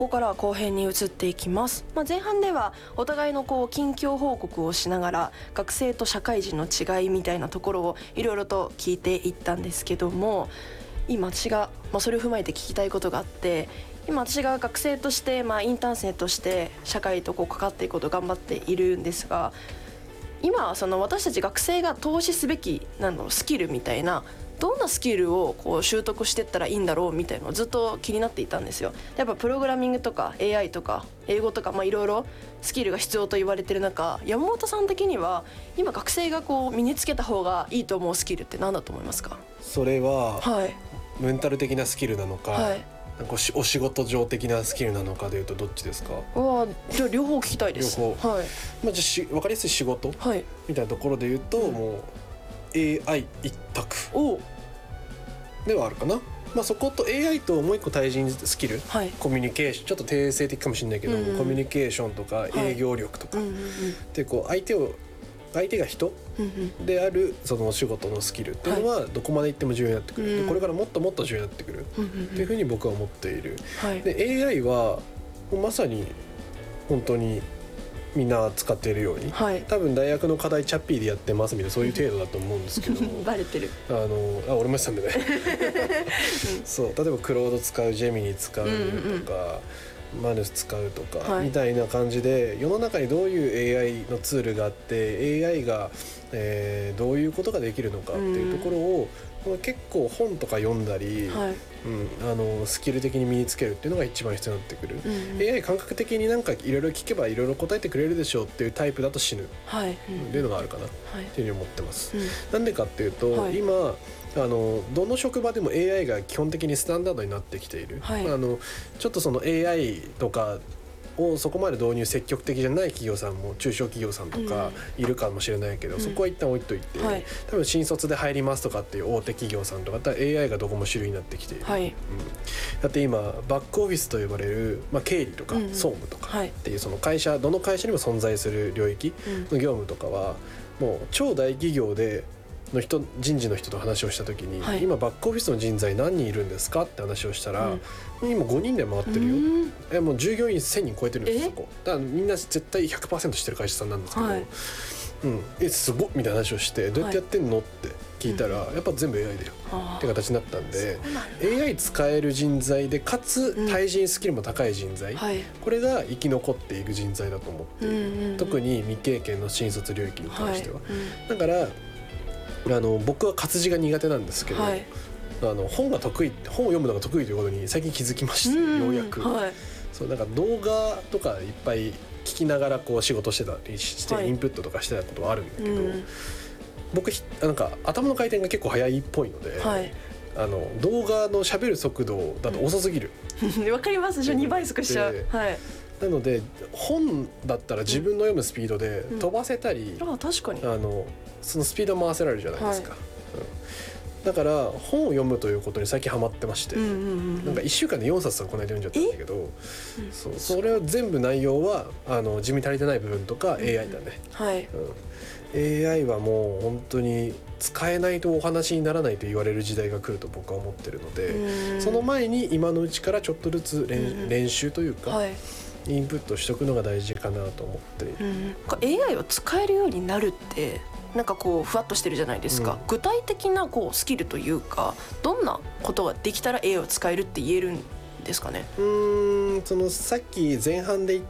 ここからは後編に移っていきます。前半ではお互いの近況報告をしながら学生と社会人の違いみたいなところをいろいろと聞いていったんですけども、今私が、それを踏まえて聞きたいことがあって、今私が学生として、インターン生として社会と関わっていくことを頑張っているんですが、今その私たち学生が投資すべきスキルみたいな、どんなスキルを習得していったらいいんだろうみたいなのをずっと気になっていたんですよ。やっぱプログラミングとか AI とか英語とかいろいろスキルが必要と言われてる中、山本さん的には今学生が身につけた方がいいと思うスキルって何だと思いますか？ それは、 はい、 メンタル的なスキルなのか、 はい、 お仕事上的なスキルなのかでいうとどっちですか？ じゃあ両方聞きたいです。 両方、 はい、 じゃあ分かりやすい仕事、 はい、 みたいなところでいうと、もう AI 一択ではあるかな。そこと AI ともう一個対人スキル、 はい、 コミュニケーション、ちょっと定性的かもしれないけど、コミュニケーションとか営業力とか、で相手が人であるそのお仕事のスキルっていうのはどこまでいっても重要になってくる、でこれからもっともっと重要になってくるっていうふうに僕は思っている。で AI はまさに本当にみんな使っているように、多分大学の課題チャッピーでやってますみたいな、そういう程度だと思うんですけどもバレてる。 俺もしたんでねそう、例えばクロード使う、ジェミニ使うとか、マヌス使うとか、みたいな感じで世の中にどういう AI のツールがあって AI が、どういうことができるのかっていうところを、結構本とか読んだり、スキル的に身につけるっていうのが一番必要になってくる、AI 感覚的にいろいろ聞けばいろいろ答えてくれるでしょうっていうタイプだと死ぬっていうのがあるかなっていうふうに思ってます。なんでかっていうと、今どの職場でも AI が基本的にスタンダードになってきている、ちょっとその AI とかをそこまで導入積極的じゃない企業さんも中小企業さんとかいるかもしれないけど、そこは一旦置いといて、多分新卒で入りますとかっていう大手企業さんとかだったら AI がどこも主流になってきている、だって今バックオフィスと呼ばれる、経理とか総務とかっていうその会社、どの会社にも存在する領域の業務とかはもう超大企業で人事の人と話をした時に、今バックオフィスの人材何人いるんですかって話をしたら、今5人で回ってるよ、もう従業員1000人超えてるんです。そこだからみんな絶対 100% してる会社さんなんですけど、すごっみたいな話をして、どうやってやってんのって聞いたら、やっぱ全部 AI だよって形になったんで、AI 使える人材でかつ対人スキルも高い人材、これが生き残っていく人材だと思っている、特に未経験の新卒領域に関しては、だから僕は活字が苦手なんですけど、本を読むのが得意ということに最近気づきまして、ようやく、そうなんか動画とかいっぱい聞きながら仕事してたりして、インプットとかしてたことはあるんだけど、僕なんか頭の回転が結構早いっぽいので、動画の喋る速度だと遅すぎるわかります。2倍速しちゃう。 なので本だったら自分の読むスピードで飛ばせたり、 確かにそのスピード回せられるじゃないですか、だから本を読むということに最近ハマってまして、なんか1週間で4冊はこの間読んじゃったんだけど、それは全部内容は地味足りてない部分とか AI だね、AI はもう本当に使えないとお話にならないと言われる時代が来ると僕は思ってるので、その前に今のうちからちょっとずつ練習というか、インプットしとくのが大事かなと思っている。 AI を使えるようになるってなんかふわっとしてるじゃないですか、具体的なスキルというか、どんなことができたら AI を使えるって言えるんですかね？ そのさっき前半で言った、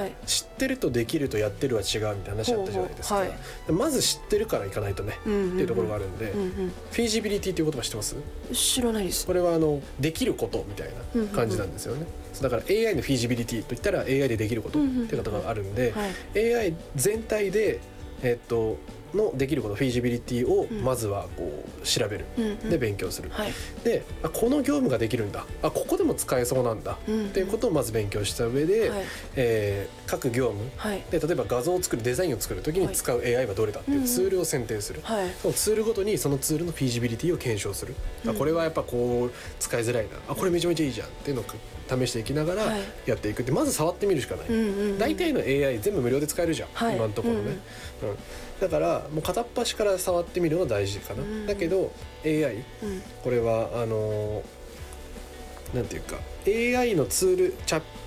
知ってるとできるとやってるは違うみたいな話あったじゃないですか、まず知ってるからいかないとね、っていうところがあるんで、フィージビリティっていう言葉知ってます？ 知らないです。 これはできることみたいな感じなんですよね、だから AI のフィージビリティといったら AI でできることっていうことがあるんで、AI 全体でのできること、フィージビリティをまずは調べる、で勉強する、でこの業務ができるんだ、ここでも使えそうなんだ、っていうことをまず勉強した上で、各業務、で例えば画像を作る、デザインを作る時に使う AI はどれだっていうツールを選定する、そのツールごとにそのツールのフィージビリティを検証する、これはやっぱ使いづらいな、これめちゃめちゃいいじゃんっていうのを試していきながらやっていくって、まず触ってみるしかない、大体の AI 全部無料で使えるじゃん、今のところね、だからもう片っ端から触ってみるのが大事かな、だけど AI、これはなんていうか AI のツール、チャッ